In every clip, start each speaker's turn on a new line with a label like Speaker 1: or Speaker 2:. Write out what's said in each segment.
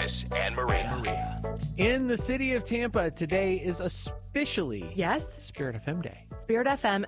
Speaker 1: Elvis and Maria.
Speaker 2: In the city of Tampa, today is officially Spirit FM Day.
Speaker 3: Spirit FM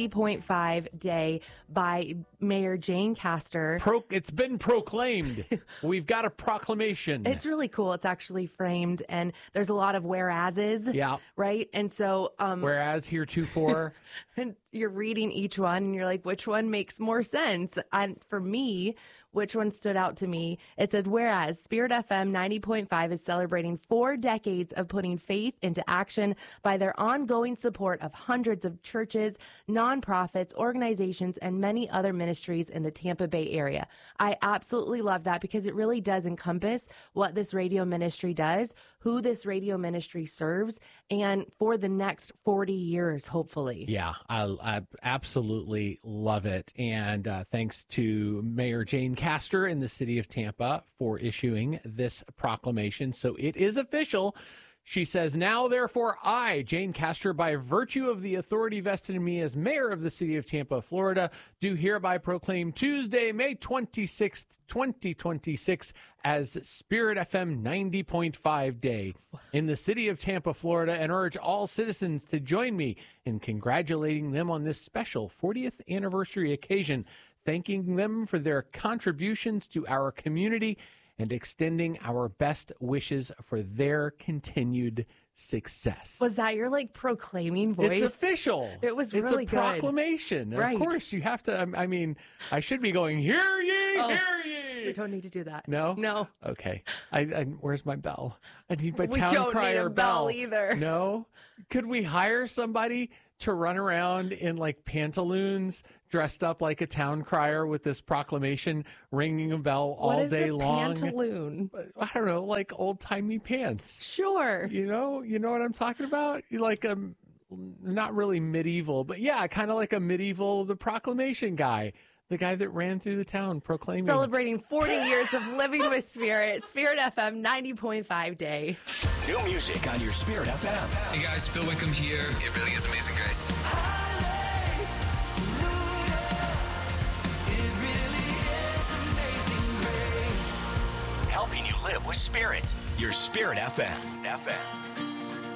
Speaker 3: 90.5 Day by Mayor Jane Castor.
Speaker 2: It's been proclaimed. We've got a proclamation.
Speaker 3: It's really cool. It's actually framed, and there's a lot of whereases.
Speaker 2: Yeah.
Speaker 3: Right? And so...
Speaker 2: whereas heretofore...
Speaker 3: and you're reading each one, and you're like, which one makes more sense? And for me, which one stood out to me? It said, whereas Spirit FM 90.5 is celebrating 4 decades of putting faith into action by their ongoing support of hundreds of churches, nonprofits, organizations, and many other ministries in the Tampa Bay area. I absolutely love that because it really does encompass what this radio ministry does, who this radio ministry serves, and for the next 40 years, hopefully.
Speaker 2: Yeah, I absolutely love it. And thanks to Mayor Jane Castor in the city of Tampa for issuing this proclamation. So it is official. She says, now, therefore, I, Jane Castor, by virtue of the authority vested in me as mayor of the city of Tampa, Florida, do hereby proclaim Tuesday, May 26th, 2026, as Spirit FM 90.5 Day in the city of Tampa, Florida, and urge all citizens to join me in congratulating them on this special 40th anniversary occasion, thanking them for their contributions to our community and extending our best wishes for their continued success.
Speaker 3: Was that your proclaiming voice?
Speaker 2: It's official.
Speaker 3: It was really
Speaker 2: good. It's a proclamation.
Speaker 3: Right.
Speaker 2: Of course, you have to. I mean, I should be going, hear ye, hear ye.
Speaker 3: We don't need to do that.
Speaker 2: No?
Speaker 3: No.
Speaker 2: Okay. Where's my bell? I need my
Speaker 3: we
Speaker 2: town
Speaker 3: don't
Speaker 2: crier
Speaker 3: need a bell either.
Speaker 2: No? Could we hire somebody to run around in pantaloons, dressed up like a town crier with this proclamation, ringing a bell all day long?
Speaker 3: What is a pantaloon?
Speaker 2: I don't know, like old-timey pants.
Speaker 3: Sure.
Speaker 2: You know what I'm talking about? Not really medieval, but yeah, kind of like a medieval, the proclamation guy. The guy that ran through the town proclaiming.
Speaker 3: Celebrating 40 years of living with Spirit. Spirit FM 90.5 Day.
Speaker 1: New music on your Spirit FM.
Speaker 4: Hey guys, Phil Wickham here. It really is Amazing Grace.
Speaker 1: Helping you live with Spirit. Your Spirit FM.